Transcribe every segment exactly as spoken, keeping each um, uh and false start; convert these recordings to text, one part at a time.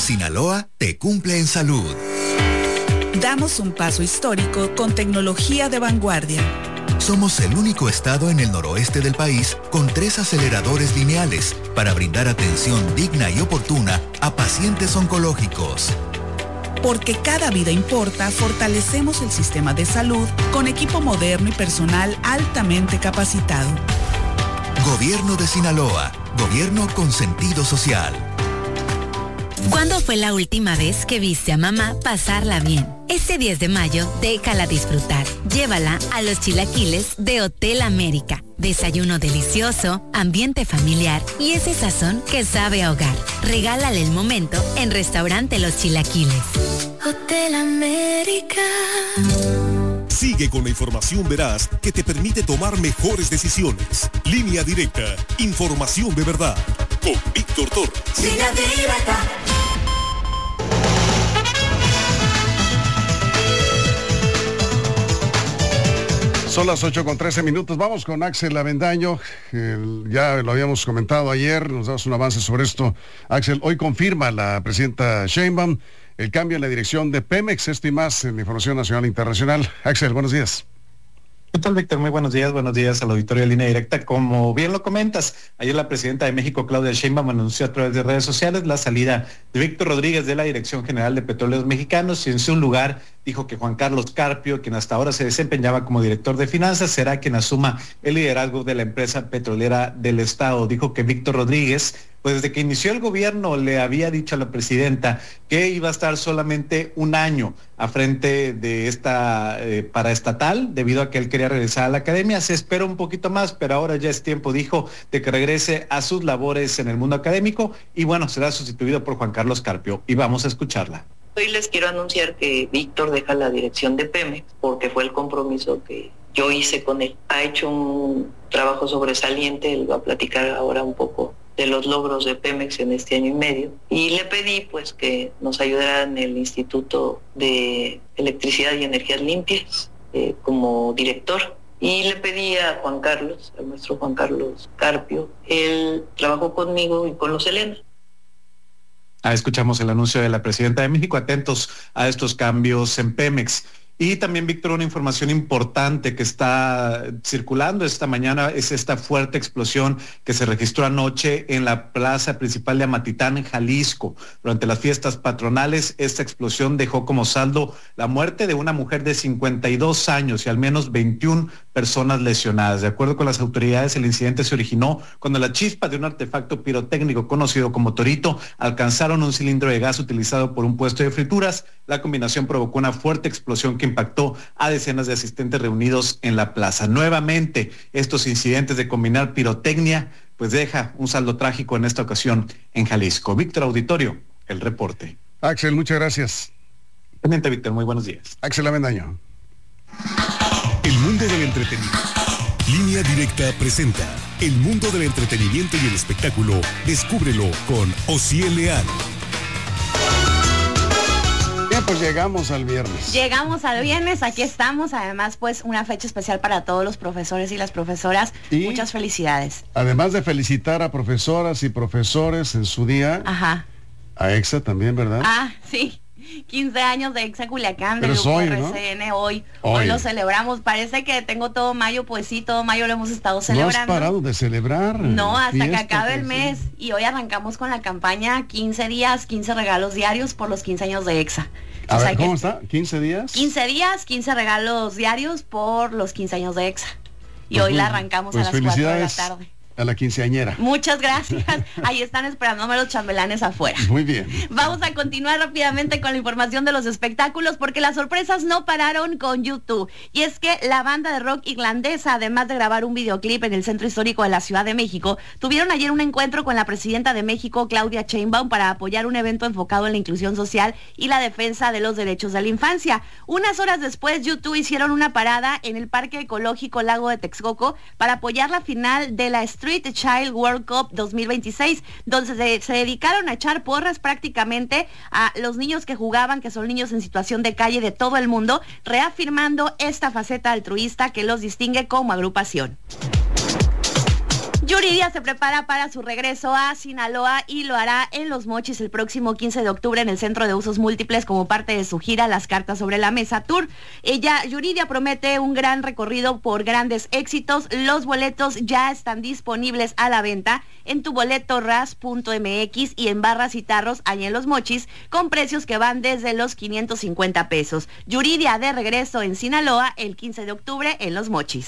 Sinaloa te cumple en salud. Damos un paso histórico con tecnología de vanguardia. Somos el único estado en el noroeste del país con tres aceleradores lineales para brindar atención digna y oportuna a pacientes oncológicos. Porque cada vida importa, fortalecemos el sistema de salud con equipo moderno y personal altamente capacitado. Gobierno de Sinaloa, gobierno con sentido social. ¿Cuándo fue la última vez que viste a mamá pasarla bien? Este diez de mayo, déjala disfrutar. Llévala a los chilaquiles de Hotel América. Desayuno delicioso, ambiente familiar y ese sazón que sabe a hogar. Regálale el momento en Restaurante Los Chilaquiles. Hotel América. Sigue con la información veraz que te permite tomar mejores decisiones. Línea Directa, información de verdad. Con Víctor Torres. Línea Directa. Son las ocho con trece minutos. Vamos con Axel Avendaño. El, ya lo habíamos comentado ayer, nos das un avance sobre esto. Axel, hoy confirma la presidenta Sheinbaum el cambio en la dirección de Pemex. Esto y más en la información nacional e internacional. Axel, buenos días. ¿Qué tal, Víctor? Muy buenos días, buenos días al auditorio de Línea Directa. Como bien lo comentas, ayer la presidenta de México, Claudia Sheinbaum, anunció a través de redes sociales la salida de Víctor Rodríguez de la Dirección General de Petróleos Mexicanos y en su lugar dijo que Juan Carlos Carpio, quien hasta ahora se desempeñaba como director de finanzas, será quien asuma el liderazgo de la empresa petrolera del Estado. Dijo que Víctor Rodríguez, pues desde que inició el gobierno, le había dicho a la presidenta que iba a estar solamente un año a frente de esta eh, paraestatal, debido a que él quería regresar a la academia. Se espera un poquito más, pero ahora ya es tiempo, dijo, de que regrese a sus labores en el mundo académico y bueno, será sustituido por Juan Carlos Carpio. Y vamos a escucharla. Hoy les quiero anunciar que Víctor deja la dirección de Pemex porque fue el compromiso que yo hice con él. Ha hecho un trabajo sobresaliente, él va a platicar ahora un poco de los logros de Pemex en este año y medio. Y le pedí pues que nos ayudara en el Instituto de Electricidad y Energías Limpias eh, como director. Y le pedí a Juan Carlos, al maestro Juan Carlos Carpio, él trabajó conmigo y con los Elena. Ah, escuchamos el anuncio de la presidenta de México, atentos a estos cambios en Pemex. Y también, Víctor, una información importante que está circulando esta mañana es esta fuerte explosión que se registró anoche en la plaza principal de Amatitán, en Jalisco. Durante las fiestas patronales, esta explosión dejó como saldo la muerte de una mujer de cincuenta y dos años y al menos veintiuna personas lesionadas. De acuerdo con las autoridades, el incidente se originó cuando la chispa de un artefacto pirotécnico conocido como torito alcanzaron un cilindro de gas utilizado por un puesto de frituras. La combinación provocó una fuerte explosión que impactó a decenas de asistentes reunidos en la plaza. Nuevamente, estos incidentes de combinar pirotecnia, pues deja un saldo trágico en esta ocasión en Jalisco. Víctor Auditorio, el reporte. Axel, muchas gracias. Pendiente, Víctor, muy buenos días. Axel Avendaño. El mundo del entretenimiento. Línea Directa presenta el mundo del entretenimiento y el espectáculo. Descúbrelo con Osiel Leal. Pues llegamos al viernes. Llegamos al viernes, aquí estamos, además pues una fecha especial para todos los profesores y las profesoras. Y muchas felicidades. Además de felicitar a profesoras y profesores en su día. Ajá. A EXA también, ¿verdad? Ah, sí. quince años de EXA Culiacán, de Grupo hoy, R C N, ¿no? hoy, hoy. Hoy lo celebramos. Parece que tengo todo mayo, pues sí, todo mayo lo hemos estado celebrando. No has parado de celebrar. No, hasta fiesta, que acabe el mes. Sí. Y hoy arrancamos con la campaña quince días, quince regalos diarios por los quince años de EXA. A o ver, sea ¿cómo que, está? ¿quince días? quince días, quince regalos diarios por los quince años de EXA. Y uh-huh. hoy la arrancamos pues a las cuatro de la tarde. A la quinceañera. Muchas gracias. Ahí están esperándome los chambelanes afuera. Muy bien. Vamos a continuar rápidamente con la información de los espectáculos porque las sorpresas no pararon con YouTube. Y es que la banda de rock irlandesa, además de grabar un videoclip en el Centro Histórico de la Ciudad de México, tuvieron ayer un encuentro con la presidenta de México, Claudia Sheinbaum, para apoyar un evento enfocado en la inclusión social y la defensa de los derechos de la infancia. Unas horas después, YouTube hicieron una parada en el Parque Ecológico Lago de Texcoco para apoyar la final de la Street Child World Cup dos mil veintiséis, donde se, se dedicaron a echar porras prácticamente a los niños que jugaban, que son niños en situación de calle de todo el mundo, reafirmando esta faceta altruista que los distingue como agrupación. Yuridia se prepara para su regreso a Sinaloa y lo hará en Los Mochis el próximo quince de octubre en el Centro de Usos Múltiples como parte de su gira Las Cartas sobre la Mesa Tour. Ella, Yuridia, promete un gran recorrido por grandes éxitos. Los boletos ya están disponibles a la venta en tuboletoras punto m x y en Barras y Tarros, allá en Los Mochis, con precios que van desde los quinientos cincuenta pesos. Yuridia de regreso en Sinaloa el quince de octubre en Los Mochis.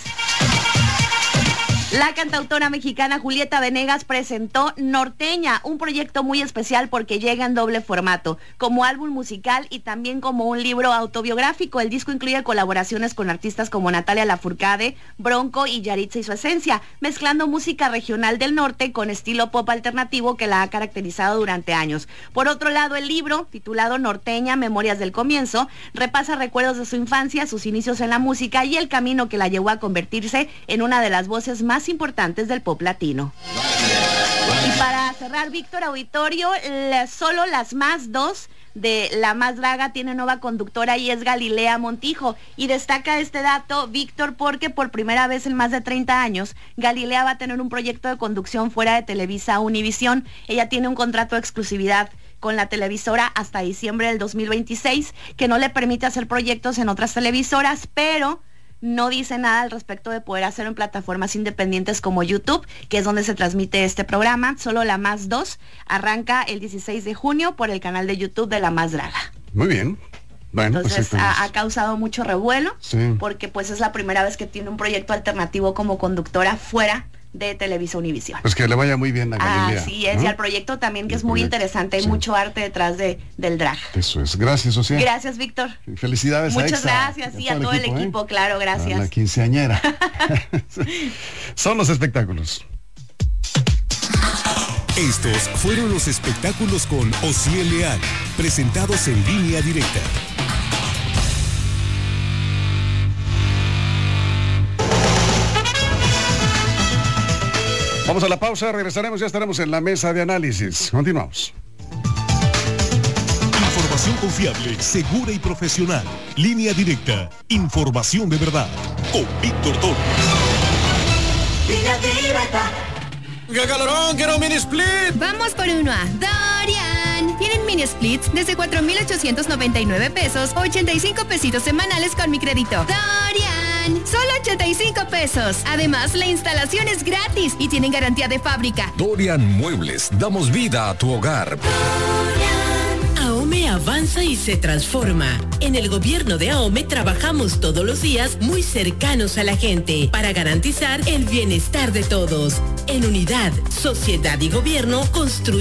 La cantautora mexicana Julieta Venegas presentó Norteña, un proyecto muy especial porque llega en doble formato, como álbum musical y también como un libro autobiográfico. El disco incluye colaboraciones con artistas como Natalia Lafourcade, Bronco y Yaritza y su esencia, mezclando música regional del norte con estilo pop alternativo que la ha caracterizado durante años. Por otro lado, el libro, titulado Norteña, Memorias del Comienzo, repasa recuerdos de su infancia, sus inicios en la música y el camino que la llevó a convertirse en una de las voces más importantes del pop latino. Y para cerrar, Víctor, auditorio, la, solo las más dos de La Más Draga tiene nueva conductora y es Galilea Montijo. Y destaca este dato, Víctor, porque por primera vez en más de treinta años, Galilea va a tener un proyecto de conducción fuera de Televisa Univisión. Ella tiene un contrato de exclusividad con la televisora hasta diciembre del dos mil veintiséis, que no le permite hacer proyectos en otras televisoras, pero no dice nada al respecto de poder hacerlo en plataformas independientes como YouTube, que es donde se transmite este programa. Solo La Más dos arranca el dieciséis de junio por el canal de YouTube de La Más Draga. Muy bien. Bueno, entonces pues, ha, ha causado mucho revuelo, sí, porque pues es la primera vez que tiene un proyecto alternativo como conductora fuera de Televisa Univisión. Pues que le vaya muy bien a Galilea. Así es, ¿no? Y al proyecto también, que el es muy proyecto, interesante, hay sí, mucho arte detrás de, del drag. Eso es. Gracias, Sofía. Gracias, Víctor. Felicidades. Muchas a Exa, gracias, sí, a todo el equipo, equipo ¿eh? Claro, gracias. A la quinceañera. Son los espectáculos. Estos fueron los espectáculos con Osiel Leal, presentados en Línea Directa. Vamos a la pausa, regresaremos, ya estaremos en la mesa de análisis. Continuamos. Información confiable, segura y profesional. Línea Directa, información de verdad. Con Víctor Toro. Línea Directa. ¡Qué calorón! ¡Quiero un mini split! Vamos por uno a Dorian. Tienen mini splits desde cuatro mil ochocientos noventa y nueve pesos, ochenta y cinco pesitos semanales con mi crédito. Dorian, solo ochenta y cinco pesos. Además, la instalación es gratis y tienen garantía de fábrica. Dorian Muebles, damos vida a tu hogar. AOME avanza y se transforma. En el gobierno de AOME trabajamos todos los días muy cercanos a la gente para garantizar el bienestar de todos. En unidad, sociedad y gobierno construimos